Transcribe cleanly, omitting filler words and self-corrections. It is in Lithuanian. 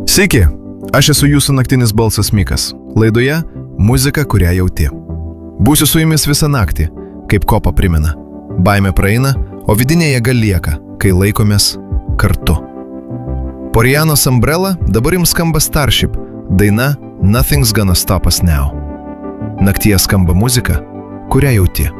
Sveiki, aš esu jūsų naktinis balsas Mikas. Laidoje muzika, kurią jauti. Būsiu su jumis visą naktį, kaip kopa primena. Baimė praeina, o vidinė jėga lieka, kai laikomės kartu. Po Rianos Umbrella dabar jums skamba Starship, daina Nothing's Gonna Stop Us Now. Naktyje skamba muzika, kurią jauti.